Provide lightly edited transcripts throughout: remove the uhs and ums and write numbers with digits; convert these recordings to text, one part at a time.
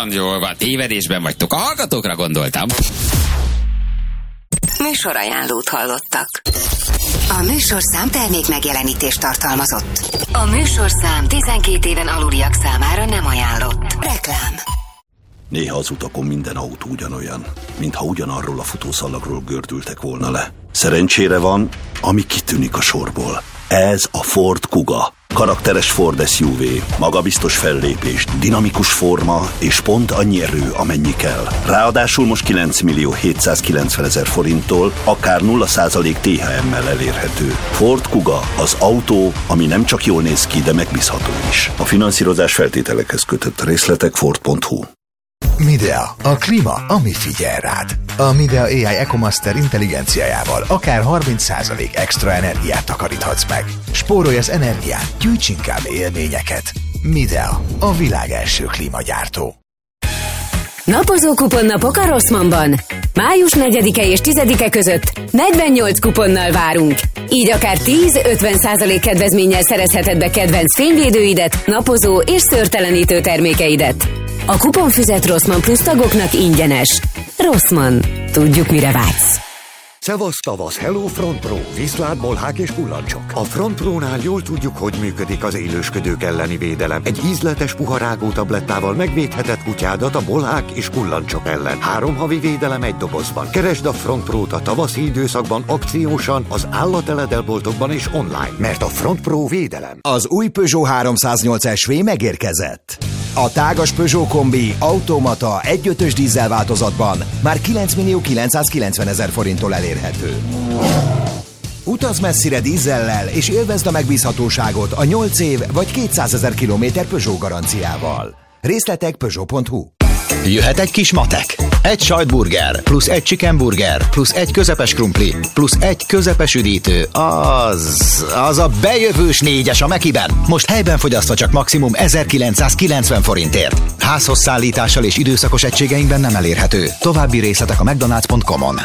jól van, tévedésben vagytok. A hallgatókra gondoltam. Műsorajánlót hallottak. A műsorszám termék megjelenítést tartalmazott. A műsorszám 12 éven aluliak számára nem ajánlott. Reklám. Néha az utakon minden autó ugyanolyan, mintha ugyanarról a futószalagról gördültek volna le. Szerencsére van, ami kitűnik a sorból. Ez a Ford Kuga. Karakteres Ford SUV, magabiztos fellépés, dinamikus forma és pont annyi erő, amennyi kell. Ráadásul most 9.790.000 forinttól akár 0% THM-mel elérhető. Ford Kuga, az autó, ami nem csak jól néz ki, de megbízható is. A finanszírozás feltételekhez kötött. Részletek Ford.hu. Midea, a klíma, ami figyel rád. A Midea AI EcoMaster intelligenciájával akár 30% extra energiát takaríthatsz meg. Spórolj az energián, gyűjts inkább élményeket. Midea, a világ első klímagyártó. Napozó kuponnapok a Rossmannban. Május 4-e és 10-e között 48 kuponnal várunk. Így akár 10-50% kedvezménnyel szerezheted be kedvenc fényvédőidet, napozó és szőrtelenítő termékeidet. A kuponfüzet Rossmann Plus tagoknak ingyenes. Rossmann. Tudjuk, mire vágysz. Szevasz tavasz, hello Front Pro, viszlát, bolhák és kullancsok. A Front Pro-nál jól tudjuk, hogy működik az élősködők elleni védelem. Egy ízletes puharágó tablettával megvédheted kutyádat a bolhák és kullancsok ellen. 3 havi védelem egy dobozban. Keresd a Front Pro-t a tavaszi időszakban akciósan, az állateledelboltokban és online. Mert a Front Pro védelem. Az új Peugeot 308 SV megérkezett. A tágas Peugeot kombi automata 1.5-ös dízel változatban már 9.990.000 forinttól elérhető. Utazz messzire dízellel és élvezd a megbízhatóságot a 8 év vagy 200.000 kilométer Peugeot garanciával. Részletek Peugeot.hu. Jöhet egy kis matek. Egy sajtburger, plusz egy chickenburger, plusz egy közepes krumpli, plusz egy közepes üdítő. Az a bejövős 4-es a Mekiben. Most helyben fogyasztva csak maximum 1990 forintért. Házhoz szállítással és időszakos egységeinkben nem elérhető. További részletek a mcdonalds.com-on.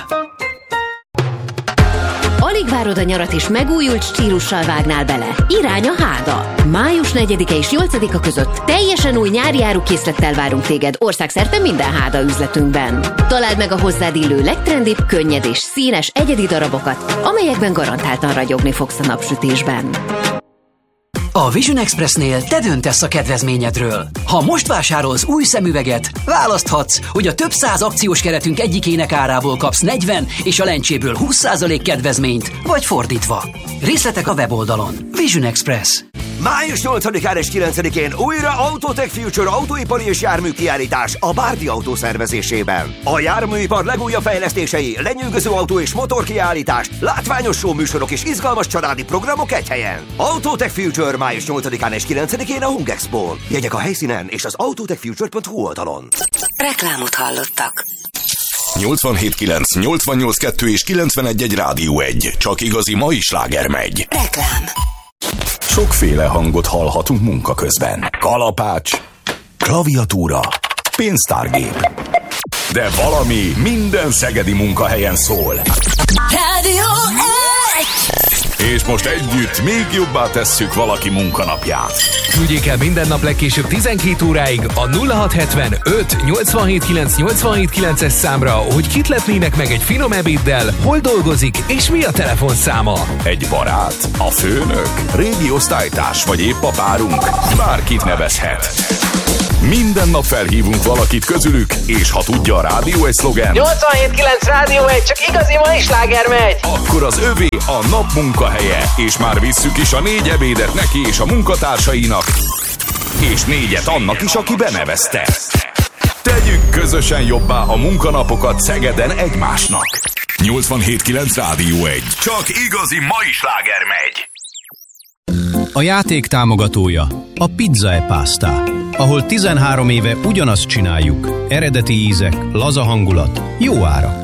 Alig várod a nyarat és megújult stílussal vágnál bele. Irány a Hága. Május 4-e és 8-a között teljesen új nyári árukészlettel várunk téged országszerte minden Hága üzletünkben. Találd meg a hozzád illő legtrendibb, könnyed és színes egyedi darabokat, amelyekben garantáltan ragyogni fogsz a napsütésben. A Vision Expressnél te döntesz a kedvezményedről. Ha most vásárolsz új szemüveget, választhatsz, hogy a több száz akciós keretünk egyikének árából kapsz 40 és a lencséből 20% kedvezményt, vagy fordítva. Részletek a weboldalon. Vision Express. Május 8-án és 9-én újra Autotech Future autóipari és járműkiállítás a Bárdi Autó szervezésében. A járműipar legújabb fejlesztései, lenyűgöző autó és motorkiállítás, látványos showműsorok és izgalmas családi programok egy helyen. Autotech Future május 8-án és 9-én a Hung Expo-n. Jegyek a helyszínen és az autotechfuture.hu oldalon. Reklámot hallottak. 87.9, 88.2 és 91.1 Rádió 1. Csak igazi mai sláger megy. Reklám. Sokféle hangot hallhatunk munka közben. Kalapács, klaviatúra, pénztárgép. De valami minden szegedi munkahelyen szól. Rádió 1! És most együtt még jobbá tesszük valaki munkanapját. Küldjék el minden nap legkésőbb 12 óráig a 0675 879 879-es számra, hogy kit lepnének meg egy finom ebéddel, hol dolgozik és mi a telefonszáma. Egy barát, a főnök, régi osztálytárs vagy épp a párunk, bárkit nevezhet. Minden nap felhívunk valakit közülük, és ha tudja a Rádió 1 szlogen 87.9 Rádió 1, csak igazi mai sláger megy! Akkor az övé a nap munkahelye, és már visszük is a 4 ebédet neki és a munkatársainak, és 4-et annak is, aki benevezte. Tegyük közösen jobbá a munkanapokat Szegeden egymásnak. 87.9 Rádió 1. Csak igazi mai sláger megy. A játék támogatója a Pizza e Pasta, ahol 13 éve ugyanazt csináljuk. Eredeti ízek, laza hangulat, jó árak.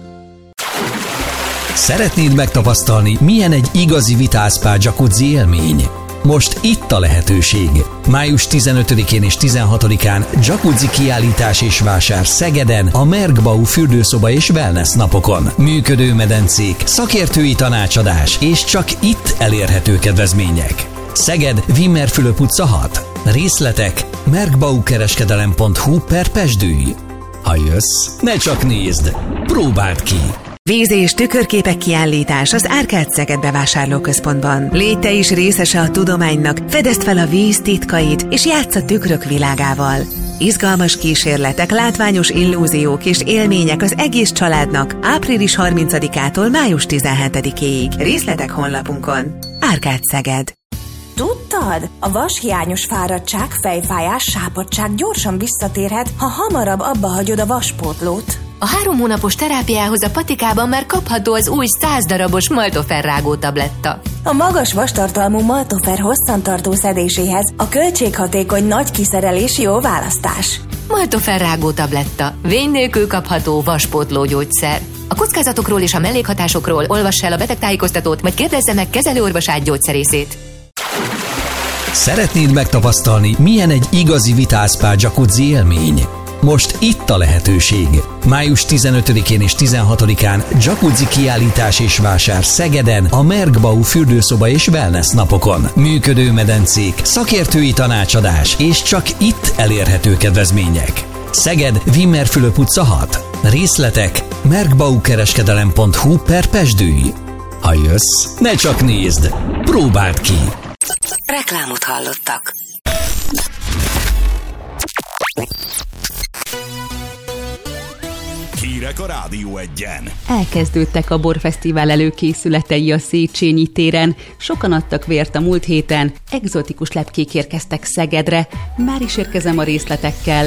Szeretnéd megtapasztalni, milyen egy igazi Vitalspa jacuzzi élmény? Most itt a lehetőség. Május 15-én és 16-án jacuzzi kiállítás és vásár Szegeden a Merkbau fürdőszoba és wellness napokon. Működő medencék, szakértői tanácsadás és csak itt elérhető kedvezmények. Szeged, Wimmer Fülöp utca 6. Részletek merkbaukereskedelem.hu/pesdülj. Ha jössz, ne csak nézd, próbáld ki! Víz- és tükörképek kiállítás az Árkád Szeged bevásárlóközpontban. Légy te is részese a tudománynak, fedezd fel a víz titkait, és játsz a tükrök világával. Izgalmas kísérletek, látványos illúziók és élmények az egész családnak április 30-ától május 17-éig. Részletek honlapunkon. Árkád Szeged. Tudtad? A vashiányos fáradtság, fejfájás, sápadtság gyorsan visszatérhet, ha hamarabb abba hagyod a vaspótlót. A 3 hónapos terápiához a patikában már kapható az új 100 darabos Maltofer rágó tabletta. A magas vastartalmú Maltofer hosszantartó szedéséhez a költséghatékony nagy kiszerelés jó választás. Maltofer rágó tabletta. Vény nélkül kapható vaspótló gyógyszer. A kockázatokról és a mellékhatásokról olvass el a betegtájékoztatót, vagy kérdezze meg kezelőorvosát gyógyszerészét. Szeretnéd megtapasztalni, milyen egy igazi vitászpá jacuzzi élmény? Most itt a lehetőség. Május 15-én és 16-án jacuzzi kiállítás és vásár Szegeden a Merkbau fürdőszoba és wellness napokon. Működő medencék, szakértői tanácsadás és csak itt elérhető kedvezmények. Szeged, Wimmer Fülöp utca 6. Részletek merkbaukereskedelem.hu/pesdülj. Ha jössz, ne csak nézd, próbáld ki! Reklámot hallottak. Hírek a Rádió Egyen. Elkezdődtek a borfesztivál előkészületei a Széchenyi téren. Sokan adtak vért a múlt héten, egzotikus lepkék érkeztek Szegedre. Már is érkezem a részletekkel.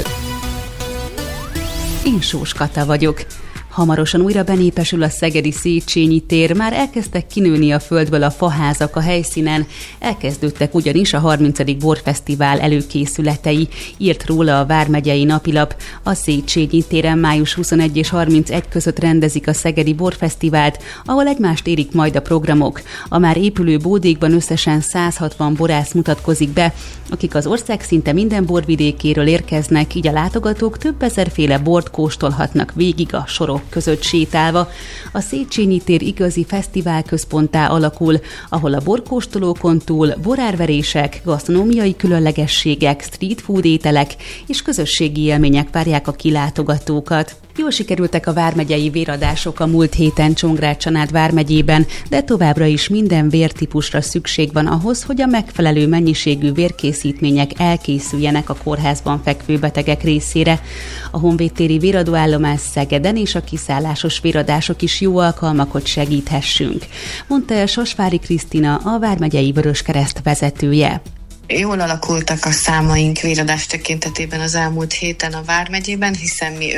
Én Sós Kata vagyok. Hamarosan újra benépesül a szegedi Széchenyi tér, már elkezdtek kinőni a földből a faházak a helyszínen, elkezdődtek ugyanis a 30. borfesztivál előkészületei, írt róla a Vármegyei Napilap. A Széchenyi téren május 21 és 31 között rendezik a szegedi borfesztivált, ahol egymást érik majd a programok. A már épülő bódékban összesen 160 borász mutatkozik be, akik az ország szinte minden borvidékéről érkeznek, így a látogatók több ezerféle bort kóstolhatnak végig a sorok között sétálva. A Széchenyi tér igazi fesztiválközponttá alakul, ahol a borkóstolókon túl borárverések, gasztronómiai különlegességek, street food ételek és közösségi élmények várják a kilátogatókat. Jól sikerültek a vármegyei véradások a múlt héten Csongrád-Csanád vármegyében, de továbbra is minden vértípusra szükség van ahhoz, hogy a megfelelő mennyiségű vérkészítmények elkészüljenek a kórházban fekvő betegek részére. A honvédtéri véradóállomás Szegeden és a kiszállásos véradások is jó alkalmak, hogy segíthessünk, mondta el Sasvári Krisztina, a vármegyei Vöröskereszt vezetője. Jól alakultak a számaink véradás tekintetében az elmúlt héten a Vármegyében, hiszen mi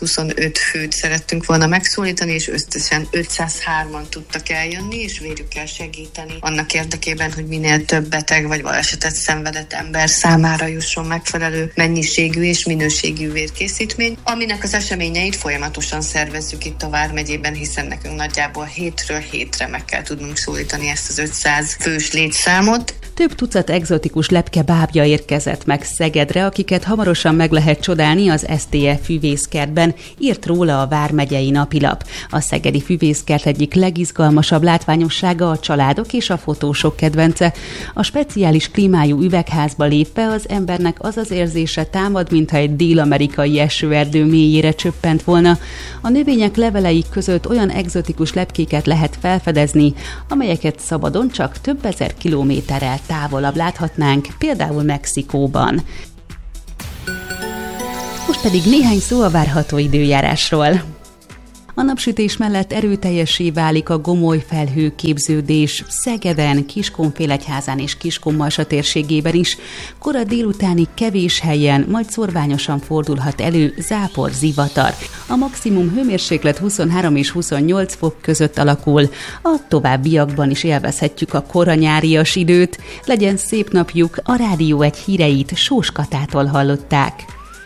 525 főt szerettünk volna megszólítani, és összesen 503-an tudtak eljönni, és vélük el segíteni annak érdekében, hogy minél több beteg vagy balesetet szenvedett ember számára jusson megfelelő mennyiségű és minőségű vérkészítmény, aminek az eseményeit folyamatosan szervezzük itt a Vármegyében, hiszen nekünk nagyjából hétről hétre meg kell tudnunk szólítani ezt az 500 fős létszámot. Több tucat egzotikus lepke bábja érkezett meg Szegedre, akiket hamarosan meg lehet csodálni az STF füvészkertben, írt róla a Vármegyei Napilap. A szegedi füvészkert egyik legizgalmasabb látványossága a családok és a fotósok kedvence. A speciális klímájú üvegházba lépve az embernek az az érzése támad, mintha egy dél-amerikai esőerdő mélyére csöppent volna. A növények levelei között olyan egzotikus lepkéket lehet felfedezni, amelyeket szabadon csak több ezer kilométerrel távolabb láthatnánk, például Mexikóban. Most pedig néhány szó a várható időjárásról. A napsütés mellett erőteljessé válik a gomoly felhőképződés Szegeden, Kiskunfélegyházán és Kiskunmalsa térségében is. Kora délutánig kevés helyen, majd szorványosan fordulhat elő zápor, zivatar. A maximum hőmérséklet 23 és 28 fok között alakul. A továbbiakban is élvezhetjük a kora nyárias időt. Legyen szép napjuk, a Rádió Egy híreit Sós Katától hallották.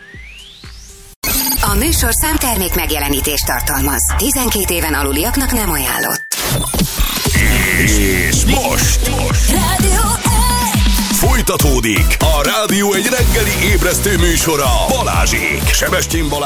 A műsorszám termék megjelenítést tartalmaz. 12 éven aluliaknak nem ajánlott. És most Rádió folytatódik a Rádió Egy reggeli ébresztő műsora. Balázsék, Sebestyén Balázs